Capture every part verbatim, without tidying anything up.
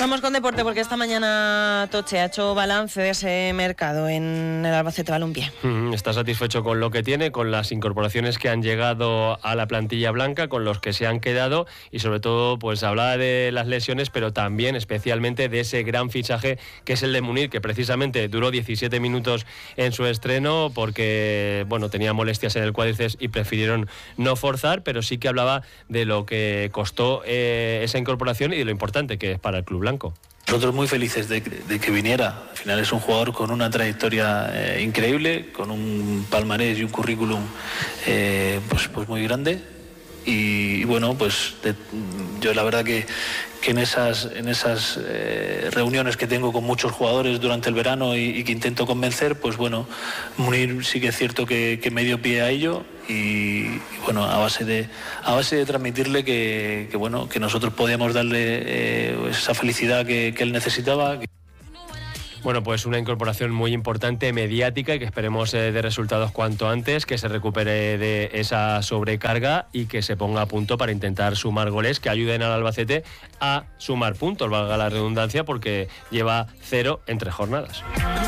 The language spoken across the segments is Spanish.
Vamos con deporte porque esta mañana Toche ha hecho balance de ese mercado en el Albacete Balompié. Mm, está satisfecho con lo que tiene, con las incorporaciones que han llegado a la plantilla blanca, con los que se han quedado y sobre todo pues hablaba de las lesiones, pero también especialmente de ese gran fichaje que es el de Munir, que precisamente duró diecisiete minutos en su estreno porque bueno tenía molestias en el cuádriceps y prefirieron no forzar, pero sí que hablaba de lo que costó eh, esa incorporación y de lo importante que es para el club blanco. Nosotros muy felices de, de que viniera. Al final es un jugador con una trayectoria eh, increíble, con un palmarés y un currículum eh, pues, pues muy grande. Y, y bueno, pues de, yo la verdad que, que en esas, en esas eh, reuniones que tengo con muchos jugadores durante el verano y, y que intento convencer, pues bueno, Munir sí que es cierto que, que me dio pie a ello y, y bueno, a base de, a base de transmitirle que, que, bueno, que nosotros podíamos darle eh, esa felicidad que, que él necesitaba. Bueno, pues una incorporación muy importante, mediática, y que esperemos eh, de resultados cuanto antes, que se recupere de esa sobrecarga y que se ponga a punto para intentar sumar goles que ayuden al Albacete a sumar puntos, valga la redundancia, porque lleva cero en tres jornadas.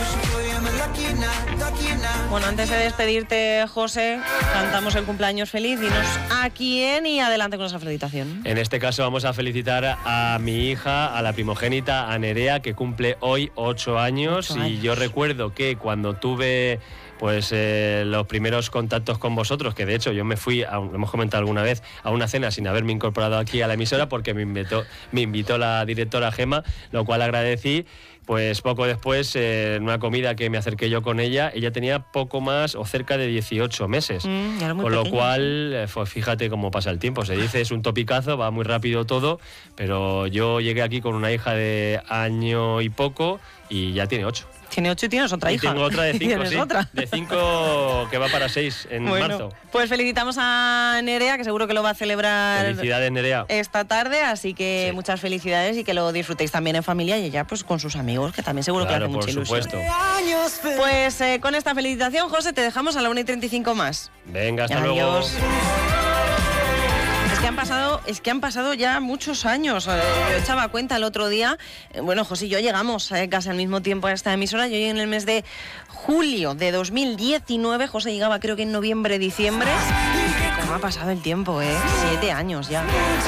Bueno, antes de despedirte, José, cantamos el cumpleaños feliz. Dinos a quién y adelante con esa felicitación. En este caso vamos a felicitar a mi hija, a la primogénita, a Nerea, que cumple hoy ocho años. Ocho años. Y yo recuerdo que cuando tuve pues eh, los primeros contactos con vosotros, que de hecho yo me fui, a, lo hemos comentado alguna vez, a una cena sin haberme incorporado aquí a la emisora porque me invitó, me invitó la directora Gema, lo cual agradecí. Pues poco después, eh, en una comida que me acerqué yo con ella, ella tenía poco más o cerca de dieciocho meses. Mm, era muy con pequeño. Lo cual, eh, pues fíjate cómo pasa el tiempo. Se dice, es un topicazo, va muy rápido todo, pero yo llegué aquí con una hija de año y poco y ya tiene ocho. Tiene ocho y tienes otra y hija. Tengo otra de cinco, ¿Tienes sí. otra? De cinco que va para seis en bueno, marzo. Pues felicitamos a Nerea, que seguro que lo va a celebrar. Felicidades, Nerea. Esta tarde, así que sí. Muchas felicidades y que lo disfrutéis también en familia y ella pues con sus amigos, que también seguro claro, que le hace mucha por ilusión. supuesto. Pues eh, con esta felicitación, José, te dejamos a la una y treinta y cinco más. Venga, hasta Adiós. luego. Es que han pasado, es que han pasado ya muchos años. Eh, yo echaba cuenta el otro día. Eh, bueno, José y yo llegamos eh, casi al mismo tiempo a esta emisora. Yo llegué en el mes de julio de dos mil diecinueve. José llegaba creo que en noviembre, diciembre. ¿Cómo ha pasado el tiempo, eh? Siete años ya.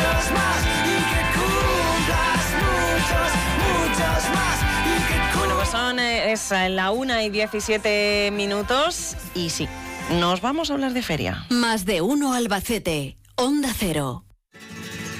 Bueno, pues son eh, es la una y diecisiete minutos. Y sí, nos vamos a hablar de feria. Más de uno Albacete. Onda Cero.